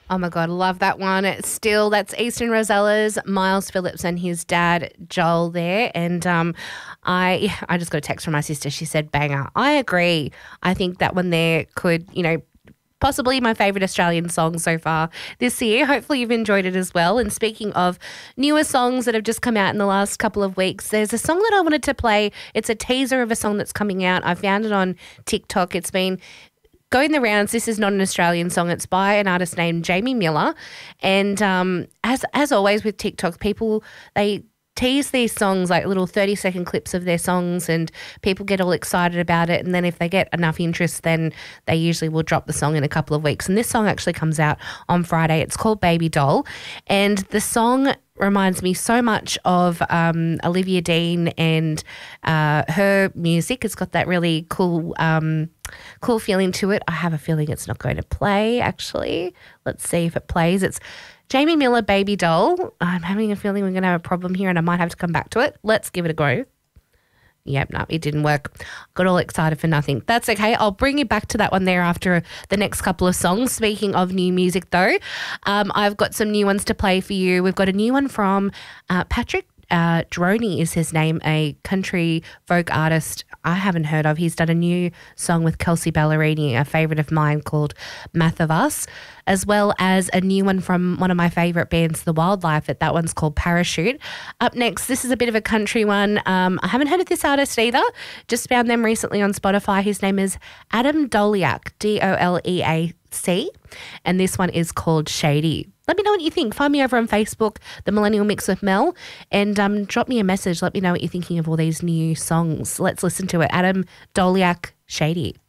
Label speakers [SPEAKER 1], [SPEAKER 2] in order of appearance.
[SPEAKER 1] Oh my God, love that one. Still, that's Eastern Rosellas, Miles Phillips and his dad Joel there. And I just got a text from my sister. She said, banger. I agree. I think that one there could, possibly my favourite Australian song so far this year. Hopefully you've enjoyed it as well. And speaking of newer songs that have just come out in the last couple of weeks, there's a song that I wanted to play. It's a teaser of a song that's coming out. I found it on TikTok. It's been going the rounds. This is not an Australian song. It's by an artist named Jamie Miller. And as always with TikTok, people, they tease these songs like little 30-second clips of their songs and people get all excited about it. And then if they get enough interest, then they usually will drop the song in a couple of weeks. And this song actually comes out on Friday. It's called Baby Doll. And the song reminds me so much of Olivia Dean and her music. It's got that really cool feeling to it. I have a feeling it's not going to play, actually. Let's see if it plays. It's Jamie Miller, Baby Doll. I'm having a feeling we're going to have a problem here and I might have to come back to it. Let's give it a go. Yep, no, it didn't work. Got all excited for nothing. That's okay. I'll bring you back to that one there after the next couple of songs. Speaking of new music, though, I've got some new ones to play for you. We've got a new one from Patrick Droney is his name, a country folk artist I haven't heard of. He's done a new song with Kelsey Ballerini, a favourite of mine, called Math of Us, as well as a new one from one of my favourite bands, The Wildlife. That one's called Parachute. Up next, this is a bit of a country one. I haven't heard of this artist either. Just found them recently on Spotify. His name is Adam Doleac, Doleac, and this one is called Shady. Let me know what you think. Find me over on Facebook, The Millennial Mix with Mel, and drop me a message. Let me know what you're thinking of all these new songs. Let's listen to it. Adam Doleac, Shady.